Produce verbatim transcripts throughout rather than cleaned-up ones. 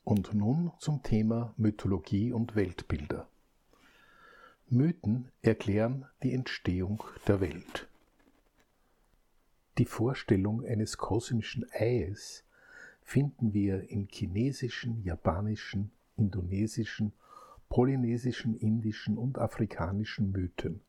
Und nun zum Thema Mythologie und Weltbilder. Mythen erklären die Entstehung der Welt. Die Vorstellung eines kosmischen Eies finden wir in chinesischen, japanischen, indonesischen, polynesischen, indischen und afrikanischen Mythen.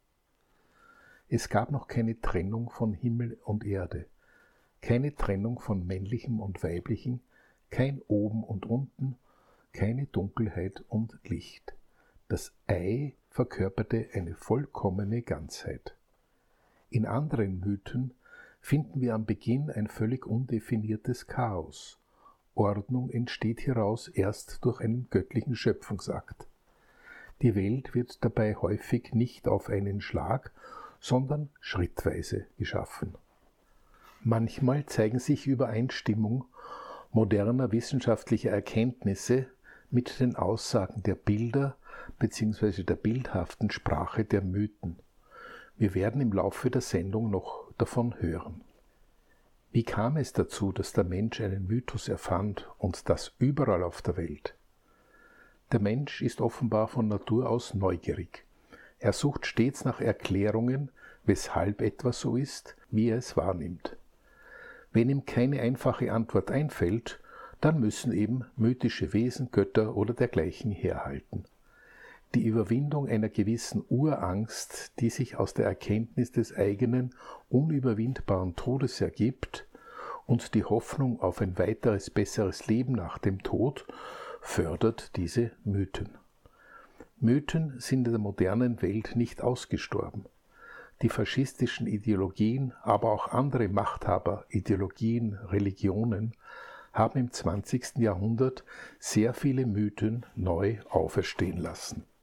Es gab noch keine Trennung von Himmel und Erde, keine Trennung von Männlichem und Weiblichem, kein Oben und Unten, keine Dunkelheit und Licht. Das Ei verkörperte eine vollkommene Ganzheit. In anderen Mythen finden wir am Beginn ein völlig undefiniertes Chaos. Ordnung entsteht hieraus erst durch einen göttlichen Schöpfungsakt. Die Welt wird dabei häufig nicht auf einen Schlag, sondern schrittweise geschaffen. Manchmal zeigen sich Übereinstimmung moderner wissenschaftlicher Erkenntnisse mit den Aussagen der Bilder bzw. der bildhaften Sprache der Mythen. Wir werden im Laufe der Sendung noch davon hören. Wie kam es dazu, dass der Mensch einen Mythos erfand und das überall auf der Welt? Der Mensch ist offenbar von Natur aus neugierig. Er sucht stets nach Erklärungen, weshalb etwas so ist, wie er es wahrnimmt. Wenn ihm keine einfache Antwort einfällt, dann müssen eben mythische Wesen, Götter oder dergleichen herhalten. Die Überwindung einer gewissen Urangst, die sich aus der Erkenntnis des eigenen, unüberwindbaren Todes ergibt, und die Hoffnung auf ein weiteres, besseres Leben nach dem Tod, fördert diese Mythen. Mythen sind in der modernen Welt nicht ausgestorben. Die faschistischen Ideologien, aber auch andere Machthaber, Ideologien, Religionen haben im zwanzigsten Jahrhundert sehr viele Mythen neu auferstehen lassen.